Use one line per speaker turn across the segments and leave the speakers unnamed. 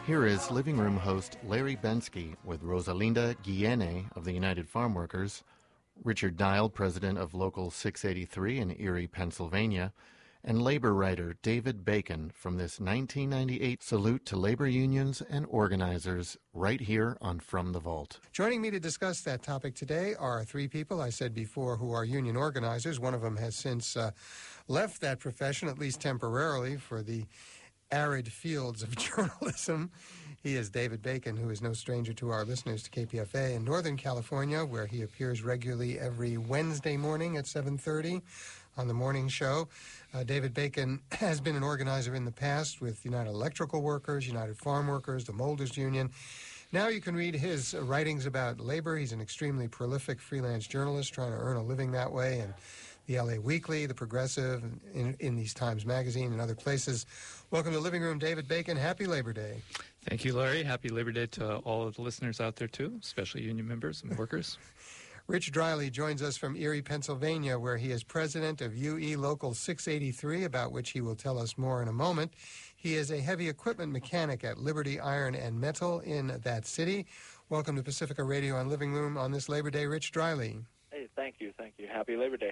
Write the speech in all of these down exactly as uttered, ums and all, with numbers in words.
Here is Living Room host Larry Bensky with Rosalinda Guillene of the United Farm Workers, Richard Dial, president of Local six eighty-three in Erie, Pennsylvania, and labor writer David Bacon from this nineteen ninety-eight salute to labor unions and organizers right here on From the Vault.
Joining me to discuss that topic today are three people, I said before, who are union organizers. One of them has since uh, left that profession, at least temporarily, for the arid fields of journalism. He is David Bacon, who is no stranger to our listeners to K P F A in Northern California, where he appears regularly every Wednesday morning at seven thirty on the morning show. Uh, David Bacon has been an organizer in the past with United Electrical Workers, United Farm Workers, the Molders Union. Now you can read his writings about labor. He's an extremely prolific freelance journalist trying to earn a living that way, and the L A Weekly, the Progressive, in, in these Times Magazine, and other places. Welcome to Living Room, David Bacon. Happy Labor Day.
Thank you, Larry. Happy Labor Day to all of the listeners out there, too, especially union members and workers.
Rich Driley joins us from Erie, Pennsylvania, where he is president of U E Local six eighty-three, about which he will tell us more in a moment. He is a heavy equipment mechanic at Liberty Iron and Metal in that city. Welcome to Pacifica Radio on Living Room on this Labor Day, Rich Driley.
Hey, thank you, thank you. Happy Labor Day.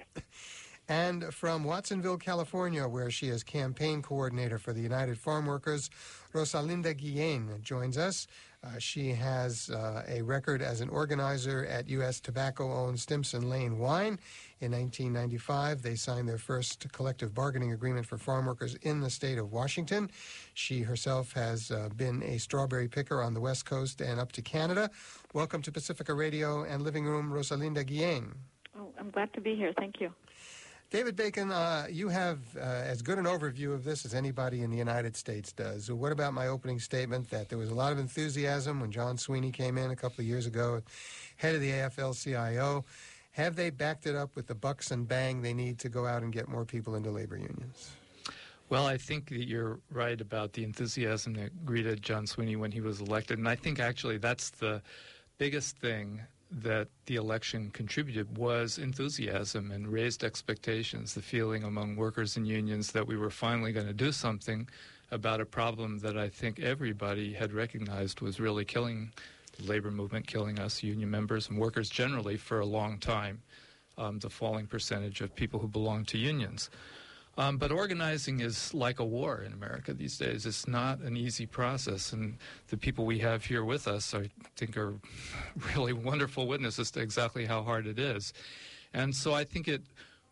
And from Watsonville, California, where she is campaign coordinator for the United Farm Workers, Rosalinda Guillene joins us. Uh, she has uh, a record as an organizer at U S tobacco-owned Stimson Lane Wine. In nineteen ninety-five, they signed their first collective bargaining agreement for farm workers in the state of Washington. She herself has uh, been a strawberry picker on the West Coast and up to Canada. Welcome to Pacifica Radio and Living Room, Rosalinda Guillene.
Oh, I'm glad to be here. Thank you.
David Bacon, uh, you have uh, as good an overview of this as anybody in the United States does. So what about my opening statement that there was a lot of enthusiasm when John Sweeney came in a couple of years ago, head of the A F L C I O? Have they backed it up with the bucks and bang they need to go out and get more people into labor unions?
Well, I think that you're right about the enthusiasm that greeted John Sweeney when he was elected. And I think actually that's the biggest thing that the election contributed was enthusiasm and raised expectations, the feeling among workers and unions that we were finally going to do something about a problem that I think everybody had recognized was really killing the labor movement, killing us union members and workers generally for a long time, um, the falling percentage of people who belong to unions. Um, but organizing is like a war in America these days. It's not an easy process, and the people we have here with us, I think, are really wonderful witnesses to exactly how hard it is. And so I think it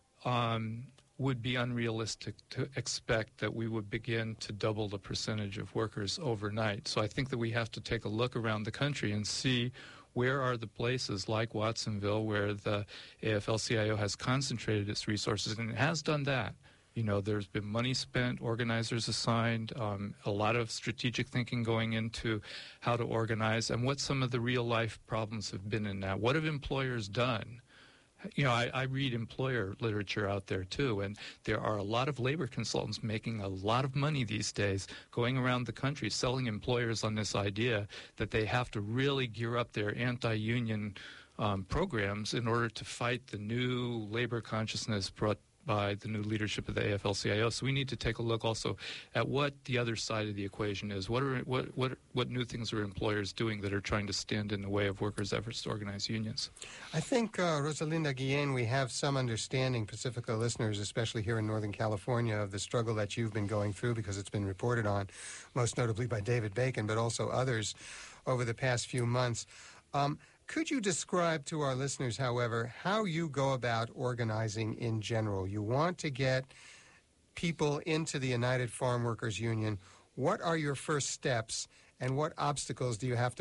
um, would be unrealistic to expect that we would begin to double the percentage of workers overnight. So I think that we have to take a look around the country and see where are the places like Watsonville where the A F L C I O has concentrated its resources, and it has done that. You know, there's been money spent, organizers assigned, um, a lot of strategic thinking going into how to organize and what some of the real-life problems have been in that. What have employers done? You know, I, I read employer literature out there, too, and there are a lot of labor consultants making a lot of money these days going around the country selling employers on this idea that they have to really gear up their anti-union um, programs in order to fight the new labor consciousness brought by the new leadership of the A F L C I O. So we need to take a look also at what the other side of the equation is. What are what what what new things are employers doing that are trying to stand in the way of workers' efforts to organize unions?
I think, uh, Rosalinda Guillene, we have some understanding, Pacifica listeners, especially here in Northern California, of the struggle that you've been going through because it's been reported on, most notably by David Bacon, but also others over the past few months. Um, Could you describe to our listeners, however, how you go about organizing in general? You want to get people into the United Farm Workers Union. What are your first steps, and what obstacles do you have to